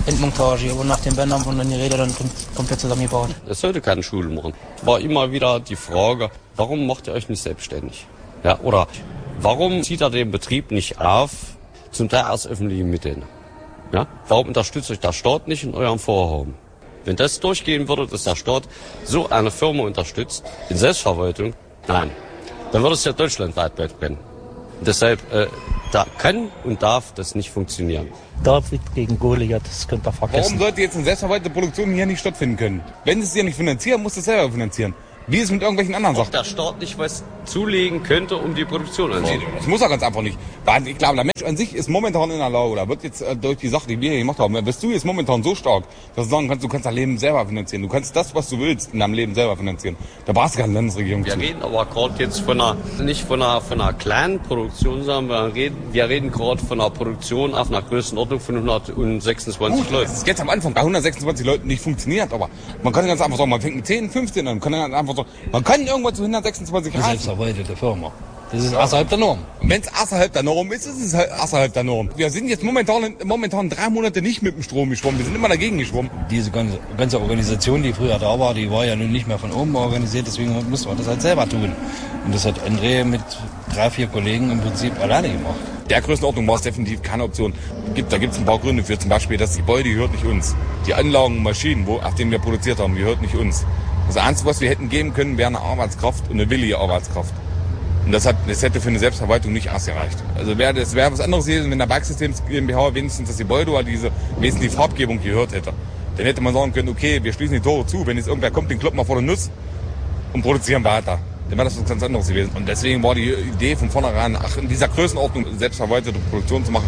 Endmontage und nach den Bändern wurden dann die Räder dann komplett zusammengebaut. Es sollte keine Schule machen. War immer wieder die Frage, warum macht ihr euch nicht selbstständig? Ja, oder warum zieht ihr den Betrieb nicht auf, zum Teil aus öffentlichen Mitteln? Ja, warum unterstützt euch der Staat nicht in eurem Vorhaben? Wenn das durchgehen würde, dass der Staat so eine Firma unterstützt, in Selbstverwaltung, nein, dann würde es ja deutschlandweit brennen. Deshalb, da kann und darf das nicht funktionieren. David gegen Goliath, das könnt ihr vergessen. Warum sollte jetzt eine selbstverwaltete Produktion hier nicht stattfinden können? Wenn es hier nicht finanzieren, muss es selber finanzieren. Wie ist es mit irgendwelchen anderen Sachen? Ob der Staat nicht was zulegen könnte, um die Produktion anzunehmen. Das muss er ganz einfach nicht. Weil ich glaube, der Mensch an sich ist momentan in der Lage, oder wird jetzt durch die Sache, die wir hier gemacht haben, bist du jetzt momentan so stark, dass du sagen kannst, du kannst dein Leben selber finanzieren. Du kannst das, was du willst, in deinem Leben selber finanzieren. Da brauchst du keine Landesregierung Wir zu. reden aber gerade jetzt nicht von einer kleinen Produktion, sondern wir reden gerade von einer Produktion auf einer Größenordnung von 126 Leuten. Das ist jetzt am Anfang bei 126 Leuten nicht funktioniert, aber man kann ganz einfach sagen, man fängt mit 10, 15 an. Man kann ganz einfach sagen, man kann irgendwann zu 126 Das ist eine reichen. selbstverwaltete Firma. Das ist außerhalb der Norm. Wenn es außerhalb der Norm ist, ist es halt außerhalb der Norm. Wir sind jetzt momentan 3 Monate nicht mit dem Strom geschwommen. Wir sind immer dagegen geschwommen. Diese ganze Organisation, die früher da war, die war ja nun nicht mehr von oben organisiert. Deswegen musste man das halt selber tun. Und das hat André mit 3, 4 Kollegen im Prinzip alleine gemacht. Der Größenordnung war es definitiv keine Option. Da gibt es ein paar Gründe für. Zum Beispiel, das Gebäude gehört nicht uns. Die Anlagen und Maschinen, auf denen wir produziert haben, gehört nicht uns. Das Einzige, was wir hätten geben können, wäre eine Arbeitskraft und eine willige Arbeitskraft. Und das hätte für eine Selbstverwaltung nicht ausgereicht. Also wäre was anderes gewesen, wenn der Werksystems GmbH wenigstens das Gebäude oder wenigstens die Farbgebung gehört hätte. Dann hätte man sagen können, okay, wir schließen die Tore zu. Wenn jetzt irgendwer kommt, den kloppen wir vor der Nuss und produzieren weiter. Dann wäre das was ganz anderes gewesen. Und deswegen war die Idee von vornherein, in dieser Größenordnung selbstverwaltete Produktion zu machen,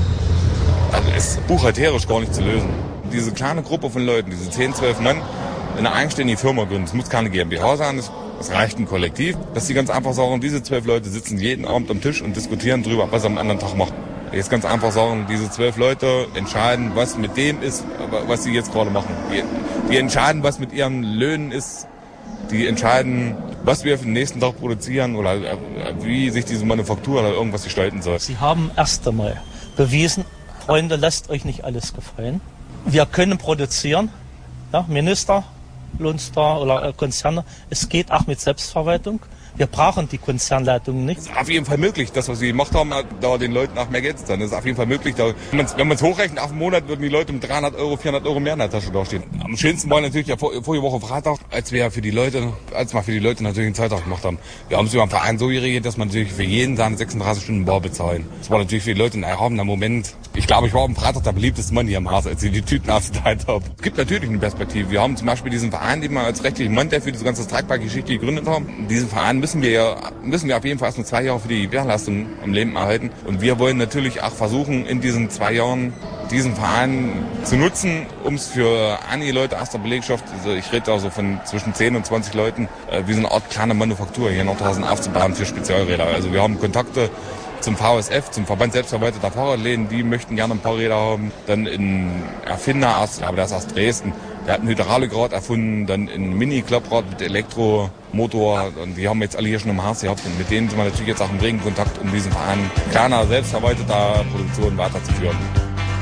also ist buchhalterisch gar nicht zu lösen. Diese kleine Gruppe von Leuten, diese 10, 12 Mann, eine eigenständige Firma gründen. Es muss keine GmbH sein, es reicht ein Kollektiv. Dass die ganz einfach sagen, diese 12 Leute sitzen jeden Abend am Tisch und diskutieren darüber, was sie am anderen Tag machen. Jetzt ganz einfach sagen, diese 12 Leute entscheiden, was mit dem ist, was sie jetzt gerade machen. Die entscheiden, was mit ihren Löhnen ist. Die entscheiden, was wir für den nächsten Tag produzieren oder wie sich diese Manufaktur oder irgendwas gestalten soll. Sie haben erst einmal bewiesen, Freunde, lasst euch nicht alles gefallen. Wir können produzieren, ja, Minister, Lohnstar oder Konzerne. Es geht auch mit Selbstverwaltung. Wir brauchen die Konzernleitungen nicht. Es ist auf jeden Fall möglich, das, was wir gemacht haben, da den Leuten auch mehr Geld zu zahlen. Das ist auf jeden Fall möglich. Wenn man es hochrechnet, auf einen Monat würden die Leute mit 300 Euro, 400 Euro mehr in der Tasche dastehen. Am schönsten war natürlich ja vorige Woche Freitag, als wir für die Leute natürlich einen Zweitag gemacht haben. Wir haben es über den Verein so geregelt, dass man natürlich für jeden seine 36 Stunden Bar bezahlen. Das war natürlich für die Leute ein erhabener Moment. Ich glaube, ich war am Freitag der beliebteste Mann hier im Haus, als ich die Tüten ausgeteilt habe. Es gibt natürlich eine Perspektive. Wir haben zum Beispiel diesen Verein, den wir als rechtlichen Mann, der für diese ganze Streikbar-Geschichte gegründet haben. Diesen Verein müssen wir auf jeden Fall erst mal 2 Jahre für die Gewährleistung am Leben erhalten. Und wir wollen natürlich auch versuchen, in diesen 2 Jahren diesen Verein zu nutzen, um es für einige Leute aus der Belegschaft, also ich rede da so von zwischen 10 und 20 Leuten, wie so eine Art kleine Manufaktur hier noch draußen aufzubauen für Spezialräder. Also wir haben Kontakte zum VSF, zum Verband selbstverwalteter Fahrradläden, die möchten gerne ein paar Räder haben. Dann ein Erfinder aus, ich glaube, der ist aus Dresden, der hat ein Hydraulikrad erfunden, dann ein Mini-Klapprad mit Elektromotor. Und die haben jetzt alle hier schon im Haus gehabt. Und mit denen sind wir natürlich jetzt auch im regen Kontakt, um diesen Verein kleiner, selbstverwalteter Produktion weiterzuführen.